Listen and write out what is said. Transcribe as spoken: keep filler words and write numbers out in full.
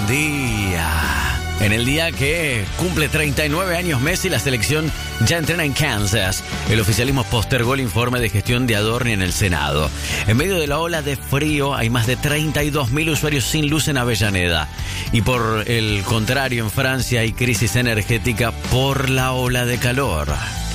día. En el día que cumple treinta y nueve años Messi, la selección ya entrena en Kansas. El oficialismo postergó el informe de gestión de Adorni en el Senado. En medio de la ola de frío hay más de treinta y dos mil usuarios sin luz en Avellaneda. Y por el contrario, en Francia hay crisis energética por la ola de calor.